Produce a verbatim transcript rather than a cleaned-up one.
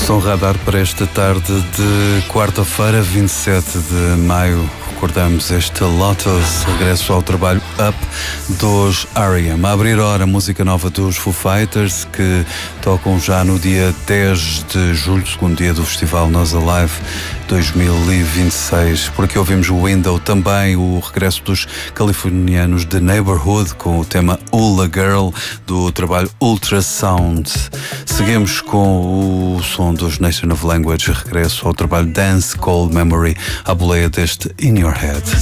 Som Radar para esta tarde de quarta-feira, vinte e sete de maio. Recordamos este Lotus, regresso ao trabalho Up dos R E M. A abrir hora, música nova dos Foo Fighters, que tocam já no dia dez de julho, segundo dia do Festival Nós Alive dois mil e vinte e seis. Por aqui ouvimos o Window, também o regresso dos californianos de Neighborhood, com o tema Ula Girl, do trabalho Ultrasound. Seguimos com o som dos Nation of Language, regresso ao trabalho Dance Cold Memory, à boleia deste In Your Head.